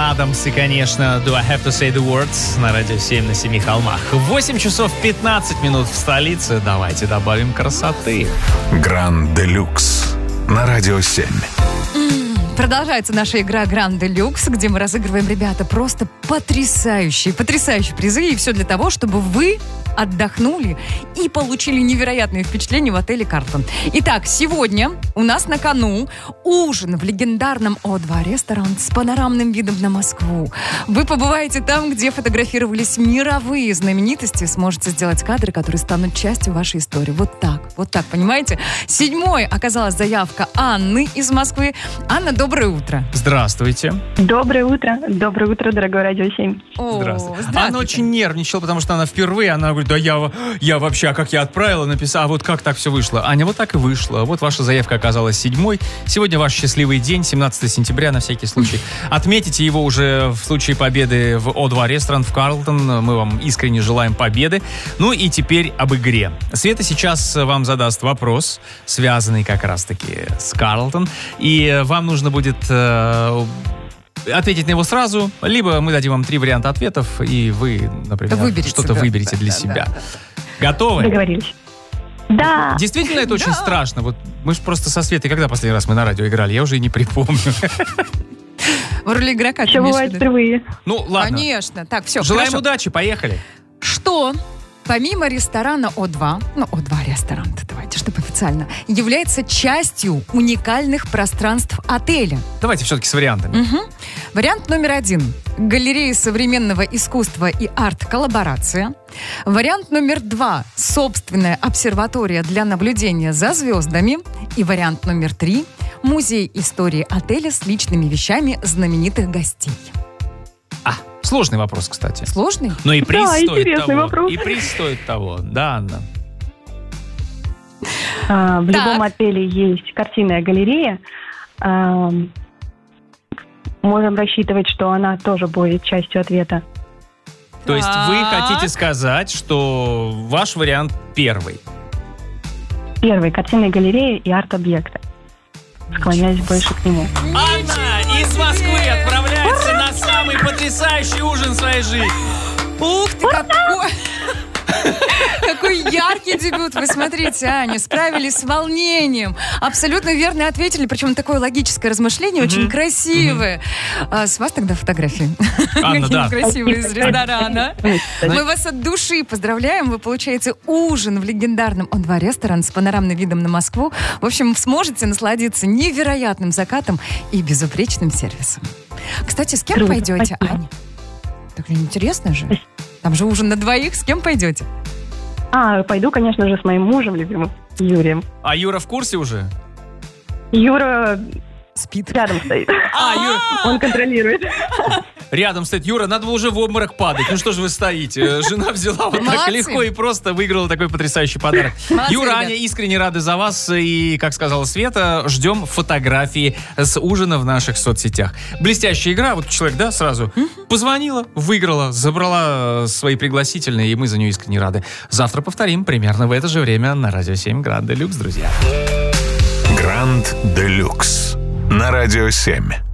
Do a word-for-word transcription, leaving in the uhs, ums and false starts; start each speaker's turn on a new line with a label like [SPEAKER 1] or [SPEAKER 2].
[SPEAKER 1] Адамс и, конечно, Do I Have to Say the Words на радио семь на семи холмах. восемь часов пятнадцать минут в столице. Давайте добавим красоты.
[SPEAKER 2] Гранд Делюкс на радио семь.
[SPEAKER 3] Продолжается наша игра Grand Deluxe, где мы разыгрываем, ребята, просто потрясающие, потрясающие призы. И все для того, чтобы вы отдохнули и получили невероятные впечатления в отеле «Карлтон». Итак, сегодня у нас на кону ужин в легендарном О два ресторан с панорамным видом на Москву. Вы побываете там, где фотографировались мировые знаменитости, сможете сделать кадры, которые станут частью вашей истории. Вот так, вот так, понимаете? Седьмой оказалась заявка Анны из Москвы. Анна, доброе утро.
[SPEAKER 1] Здравствуйте.
[SPEAKER 4] Доброе утро. Доброе утро, дорогое радио семь.
[SPEAKER 3] О,
[SPEAKER 1] Здравствуйте. Она очень нервничала, потому что она впервые, она говорит, да я, я вообще, а как я отправила, написала, а вот как так все вышло? Аня, вот так и вышло. Вот ваша заявка оказалась седьмой. Сегодня ваш счастливый день, семнадцатого сентября, на всякий случай. Отметите его уже в случае победы в О два ресторан в Карлтон. Мы вам искренне желаем победы. Ну и теперь об игре. Света сейчас вам задаст вопрос, связанный как раз-таки с Карлтон. И вам нужно будет э, ответить на него сразу, либо мы дадим вам три варианта ответов, и вы, например,
[SPEAKER 3] выберите,
[SPEAKER 1] что-то
[SPEAKER 3] да,
[SPEAKER 1] выберете
[SPEAKER 3] да,
[SPEAKER 1] для
[SPEAKER 3] да,
[SPEAKER 1] себя.
[SPEAKER 3] да, да.
[SPEAKER 1] Готовы?
[SPEAKER 4] Договорились. Да.
[SPEAKER 1] Действительно, это очень страшно. Вот мы же просто со Светой, когда последний раз мы на радио играли, я уже и не припомню.
[SPEAKER 3] В роли игрока.
[SPEAKER 4] Все бывает впервые.
[SPEAKER 1] Ну, ладно.
[SPEAKER 3] Конечно. Так, все,
[SPEAKER 1] Желаем
[SPEAKER 3] хорошо.
[SPEAKER 1] удачи, поехали.
[SPEAKER 3] Что, помимо ресторана О два, ну, О два ресторан, давайте, чтобы официально, является частью уникальных пространств отеля?
[SPEAKER 1] Давайте все-таки с вариантами.
[SPEAKER 3] Угу. Вариант номер один. Галерея современного искусства и арт-коллаборация. Вариант номер два. Собственная обсерватория для наблюдения за звездами. И вариант номер три. Музей истории отеля с личными вещами знаменитых гостей.
[SPEAKER 1] А, сложный вопрос, кстати.
[SPEAKER 3] Сложный?
[SPEAKER 1] Но и приз
[SPEAKER 4] Да,
[SPEAKER 1] стоит
[SPEAKER 4] интересный
[SPEAKER 1] того.
[SPEAKER 4] вопрос.
[SPEAKER 1] И приз стоит того. Да, Анна.
[SPEAKER 4] А, в
[SPEAKER 3] Так.
[SPEAKER 4] любом отеле есть картинная галерея. А, можем рассчитывать, что она тоже будет частью ответа.
[SPEAKER 1] То есть вы
[SPEAKER 3] Так.
[SPEAKER 1] хотите сказать, что ваш вариант первый.
[SPEAKER 4] Первый — картинная галерея и арт-объекты. Склоняюсь больше к нему.
[SPEAKER 1] Анна из Москвы отправляется на самый потрясающий ужин в своей жизни.
[SPEAKER 3] Ух ты, какой... Какой яркий дебют. Вы смотрите, Аня, справились с волнением. Абсолютно верно ответили. Причем такое логическое размышление, очень красивое. А с вас тогда фотографии.
[SPEAKER 1] Анна,
[SPEAKER 3] Какие
[SPEAKER 1] да.
[SPEAKER 3] красивые из ресторана. Мы вас от души поздравляем. Вы получаете ужин в легендарном О два ресторан с панорамным видом на Москву. В общем, сможете насладиться невероятным закатом и безупречным сервисом. Кстати, с кем
[SPEAKER 4] Круто,
[SPEAKER 3] пойдете,
[SPEAKER 4] спасибо.
[SPEAKER 3] Аня? Так интересно же. Там же ужин на двоих. С кем пойдете?
[SPEAKER 4] А, пойду, конечно же, с моим мужем любимым, Юрием.
[SPEAKER 1] А Юра в курсе уже?
[SPEAKER 4] Юра
[SPEAKER 3] Спит.
[SPEAKER 4] рядом стоит.
[SPEAKER 1] А, Юра
[SPEAKER 4] Он контролирует.
[SPEAKER 1] рядом стоит. Юра, надо было уже в обморок падать. Ну что же вы стоите? Жена взяла вот так
[SPEAKER 3] Молодцы.
[SPEAKER 1] легко и просто выиграла такой потрясающий подарок.
[SPEAKER 3] Молодцы,
[SPEAKER 1] Юра,
[SPEAKER 3] ребят.
[SPEAKER 1] Аня, искренне рады за вас. И, как сказала Света, ждем фотографии с ужина в наших соцсетях. Блестящая игра. Вот человек, да, сразу позвонила, выиграла, забрала свои пригласительные, и мы за нее искренне рады. Завтра повторим примерно в это же время на радио семь Гранд Делюкс, друзья.
[SPEAKER 2] Гранд Делюкс на радио семь.